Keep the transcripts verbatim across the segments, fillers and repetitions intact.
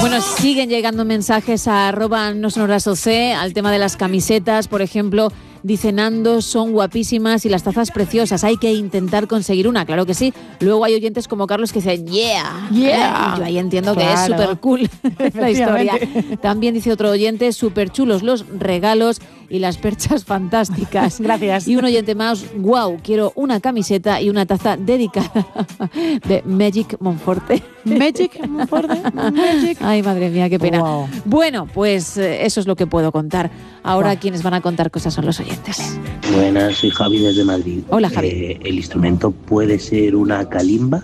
Bueno, siguen llegando mensajes a arroba no sonoras oc al tema de las camisetas, por ejemplo. Dice Nando, son guapísimas y las tazas preciosas. Hay que intentar conseguir una, claro que sí. Luego hay oyentes como Carlos que dicen, yeah, yeah. ¿eh? Yo ahí entiendo claro. que es súper cool la historia. También dice otro oyente, súper chulos los regalos y las perchas fantásticas. Gracias. Y un oyente más, wow, quiero una camiseta y una taza dedicada de Magic Monforte. Magic Monforte. Magic. Ay, madre mía, qué pena. Wow. Bueno, pues eh, eso es lo que puedo contar. Ahora wow. Quienes van a contar cosas son los oyentes. Buenas, soy Javi desde Madrid. Hola, Javi. Eh, ¿El instrumento puede ser una calimba?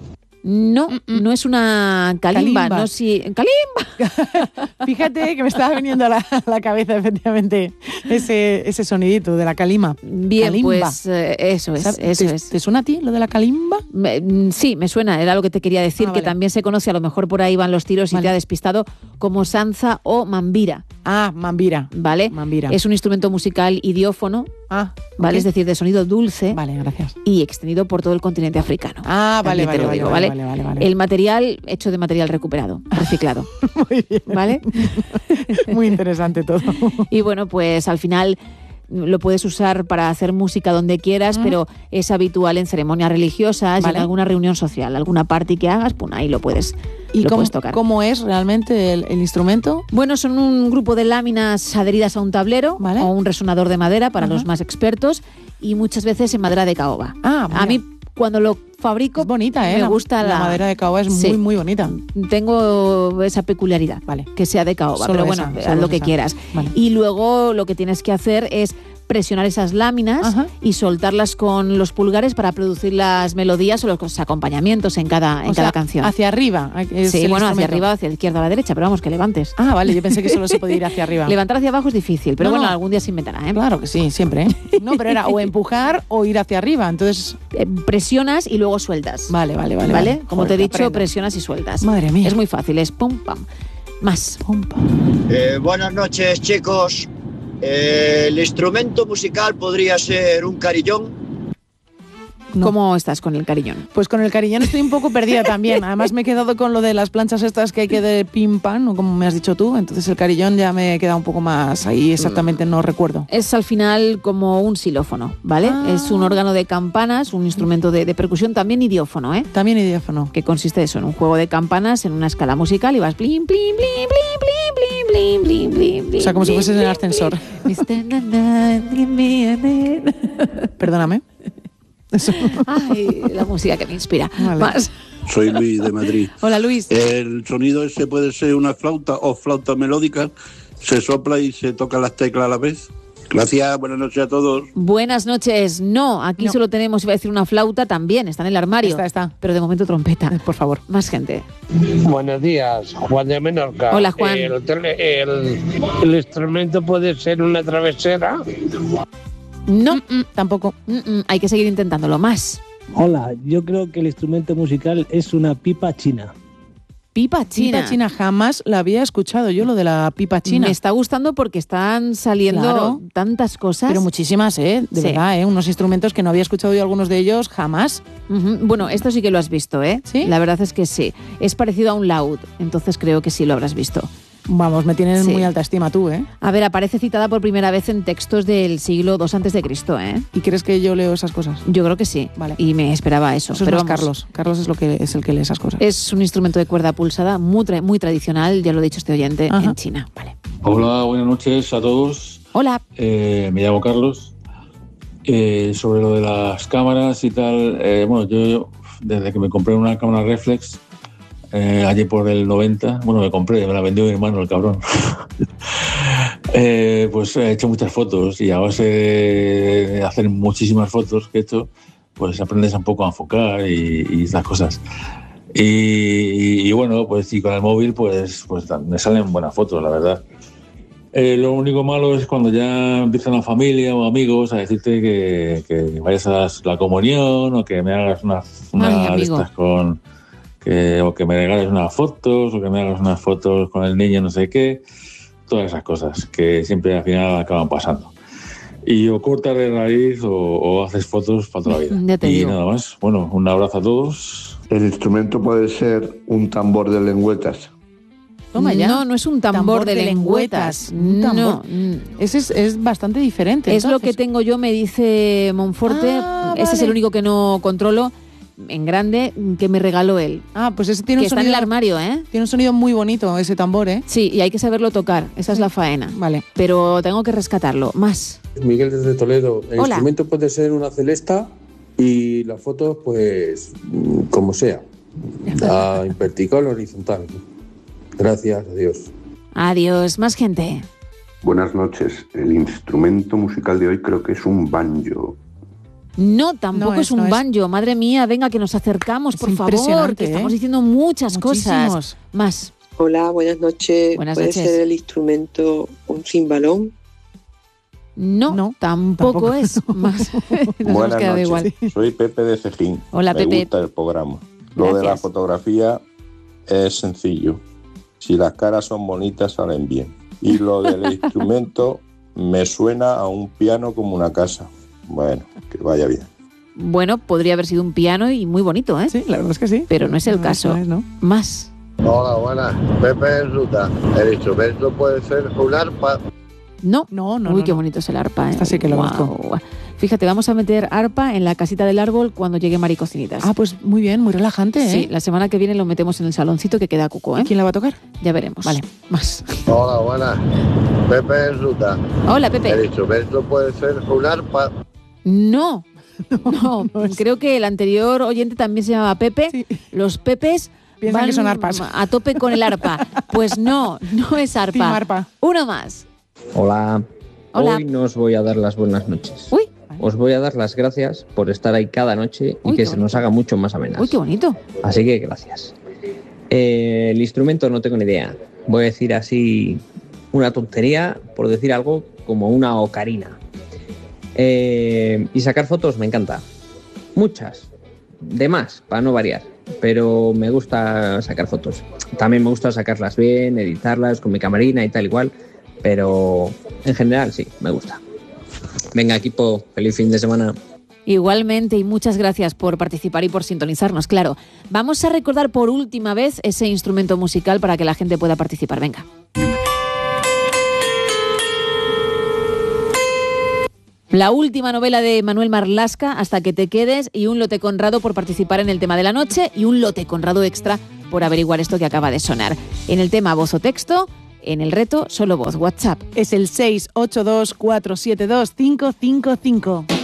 No, Mm-mm. no es una calimba, calimba. no si ¡calimba! Fíjate que me estaba viniendo a la, a la cabeza efectivamente ese, ese sonidito de la calima. Bien, calimba. Pues eh, eso es, eso ¿Te, es. ¿Te suena a ti lo de la calimba? Me, sí, me suena, era lo que te quería decir, ah, que vale. también se conoce, a lo mejor por ahí van los tiros y vale. Te ha despistado, como sanza o mambira. Ah, mambira. ¿Vale? Mambira. Es un instrumento musical idiófono, ah, ¿vale? Okay. Es decir, de sonido dulce. Vale, gracias. Y extendido por todo el continente africano. Ah, vale, vale, te lo vale, digo, vale, ¿vale? vale, vale, vale. El material hecho de material recuperado, reciclado. Muy bien. ¿Vale? Muy interesante todo. Y bueno, pues al final lo puedes usar para hacer música donde quieras, mm. pero es habitual en ceremonias religiosas vale. Y en alguna reunión social, alguna party que hagas, pues ahí lo puedes, ¿Y lo cómo, puedes tocar. ¿Cómo es realmente el, el instrumento? Bueno, son un grupo de láminas adheridas a un tablero ¿Vale? O un resonador de madera para Ajá. los más expertos y muchas veces en madera de caoba. Ah, a mí cuando lo fabrico es bonita, ¿eh? me gusta la, la, la madera de caoba es sí. muy muy bonita. Tengo esa peculiaridad, vale. que sea de caoba, solo pero esa, bueno, haz lo que esa. quieras. Vale. Y luego lo que tienes que hacer es presionar esas láminas Ajá. y soltarlas con los pulgares para producir las melodías o los acompañamientos en cada, en o cada sea, canción. Hacia arriba. Es sí, el bueno, hacia instrumento. arriba, hacia la izquierda, a la derecha, pero vamos, que levantes. Ah, vale, yo pensé que solo se podía ir hacia arriba. Levantar hacia abajo es difícil, pero no, bueno, no. algún día se inventará, ¿eh? Claro que sí, siempre, ¿eh? No, pero era o empujar o ir hacia arriba, entonces... Eh, presionas y luego sueltas. Vale, vale, vale. ¿Vale? vale. Como Joder, te he dicho, aprendo. presionas y sueltas. Madre mía. Es muy fácil, es pum, pam. Más. Pum, pam. Eh, buenas noches, chicos. Eh, el instrumento musical podría ser un carillón. No. ¿Cómo estás con el carillón? Pues con el carillón estoy un poco perdida también. Además me he quedado con lo de las planchas estas que hay que de pim pam, o como me has dicho tú. Entonces el carillón ya me he quedado un poco más ahí, exactamente no recuerdo. Es al final como un xilófono, ¿vale? Ah. Es un órgano de campanas, un instrumento de, de percusión, también idiófono, ¿eh? También idiófono. Que consiste eso, en un juego de campanas en una escala musical y vas plim, plim, plim, plim, plim, plim, plim, plim. O sea, como si fueses en el ascensor. Perdóname. Eso. Ay, la música que me inspira. Vale. Más. Soy Luis de Madrid. Hola, Luis. El sonido ese puede ser una flauta o flauta melódica. Se sopla y se tocan las teclas a la vez. Gracias, buenas noches a todos. Buenas noches. No, aquí no. solo tenemos, iba a decir una flauta también, está en el armario. Está, está. Pero de momento trompeta. Por favor. Más gente. Buenos días, Juan de Menorca. Hola, Juan. El, el, el instrumento puede ser una travesera. No, Mm-mm, tampoco. Mm-mm, hay que seguir intentándolo más. Hola, yo creo que el instrumento musical es una pipa china. Pipa china. Pipa china, jamás la había escuchado yo, lo de la pipa china. Me está gustando porque están saliendo Claro. tantas cosas. Pero muchísimas, ¿eh? De Sí. verdad, ¿eh? Unos instrumentos que no había escuchado yo algunos de ellos jamás. Uh-huh. Bueno, esto sí que lo has visto, ¿eh? ¿Sí? La verdad es que sí. Es parecido a un laúd, entonces creo que sí lo habrás visto. Vamos, me tienes Sí. muy alta estima tú, ¿eh? A ver, aparece citada por primera vez en textos del siglo dos antes de Cristo, ¿eh? ¿Y crees que yo leo esas cosas? Yo creo que sí. Vale. Y me esperaba eso. Eso pero es más vamos, Carlos. Carlos es, lo que, es el que lee esas cosas. Es un instrumento de cuerda pulsada muy, tra- muy tradicional, ya lo ha dicho este oyente, Ajá. en China. Vale. Hola, buenas noches a todos. Hola. Eh, me llamo Carlos. Eh, sobre lo de las cámaras y tal, eh, bueno, yo, yo desde que me compré una cámara reflex, eh, allí por el noventa, bueno, me compré, me la vendió mi hermano, el cabrón. eh, pues he hecho muchas fotos y a base de hacer muchísimas fotos que he hecho, pues aprendes un poco a enfocar y, y esas cosas. Y, y, y bueno, pues y con el móvil pues, pues me salen buenas fotos, la verdad. Eh, lo único malo es cuando ya empiezan la familia o amigos a decirte que, que vayas a la comunión o que me hagas una, una Ay, de amigo. estas con... Que, o que me regales unas fotos o que me hagas unas fotos con el niño no sé qué. Todas esas cosas que siempre al final acaban pasando. Y o cortas de raíz o, o haces fotos para toda la vida. Ya te y digo. nada más. Bueno, un abrazo a todos. El instrumento puede ser un tambor de lengüetas. Toma ya. No, no es un tambor, Tambor de, de lengüetas. lengüetas, un tambor. No. Ese es, es bastante diferente. Es lo que entonces. tengo yo, me dice Monforte. Ah, Ese vale. es el único que no controlo en grande, que me regaló él. Ah, pues ese tiene Que un está en sonido. el armario, ¿eh? Tiene un sonido muy bonito ese tambor, ¿eh? Sí, y hay que saberlo tocar. Esa es la faena. Vale. Pero tengo que rescatarlo. Más. Miguel desde Toledo. El Hola. instrumento puede ser una celesta y la foto, pues, mm, como sea. A en vertical o horizontal. Gracias, adiós. Adiós. Más gente. Buenas noches. El instrumento musical de hoy creo que es un banjo. No, tampoco No es, es, un no es. banjo. Madre mía, venga, que nos acercamos, Es por favor. impresionante, Que ¿eh? estamos diciendo muchas Muchísimos. cosas. Más. Hola, buenas noches. Buenas ¿Puede noches. ser el instrumento un cimbalón? No, No, tampoco, tampoco. es. Más. Nos hemos Buenas quedado noches, igual. soy Pepe de Cejín. Hola, Me Pepe. gusta el programa. Lo de la Gracias. fotografía es sencillo. Si las caras son bonitas, salen bien. Y lo del instrumento me suena a un piano como una casa. Bueno, que vaya bien. Bueno, podría haber sido un piano y muy bonito, ¿eh? Sí, la verdad es que sí. Pero no es el No, caso. no es, ¿no? Más. Hola, buenas. Pepe en ruta. El instrumento puede ser un arpa. No. No, no, Uy, no, qué no. bonito es el arpa, ¿eh? Esta sí que lo Guau. conozco. Fíjate, vamos a meter arpa en la casita del árbol cuando llegue Mari Cocinitas. Ah, pues muy bien, muy relajante, ¿eh? Sí, la semana que viene lo metemos en el saloncito que queda cuco, ¿eh? ¿Quién la va a tocar? Ya veremos. Vale, más. Hola, buenas. Pepe en ruta. Hola, El Pepe. instrumento puede ser un arpa. No. No, creo que el anterior oyente también se llamaba Pepe. Sí. Los Pepes Piensan van que son arpas. a tope con el arpa. Pues no, no es arpa. Team arpa. Uno más. Hola. Hola. Hoy no os voy a dar las buenas noches. Uy, Os voy a dar las gracias por estar ahí cada noche y Uy, que qué se nos bonito. haga mucho más amenas. uy, qué bonito. Así que gracias. Eh, el instrumento no tengo ni idea. Voy a decir así una tontería por decir algo como una ocarina. Eh, y sacar fotos me encanta. Muchas. De más, para no variar. Pero me gusta sacar fotos. También me gusta sacarlas bien, editarlas con mi camarina y tal igual. Pero en general sí, me gusta. Venga, equipo, feliz fin de semana. Igualmente, y muchas gracias por participar y por sintonizarnos, claro. Vamos a recordar por última vez ese instrumento musical para que la gente pueda participar. Venga. La última novela de Manuel Marlaska, Hasta que te quedes, y un lote Conrado por participar en el tema de la noche y un lote Conrado extra por averiguar esto que acaba de sonar. En el tema voz o texto, en el reto solo voz, WhatsApp. Es el seis ocho dos cuatro siete dos cinco cinco cinco.